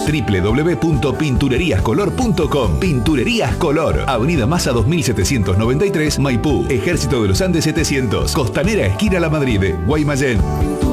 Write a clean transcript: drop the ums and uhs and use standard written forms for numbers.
www.pintureriascolor.com. Pinturerías Color, Avenida Maza 2793, Maipú, Ejército de los Andes 700, Costanera esquina La Madrid, Guaymallén.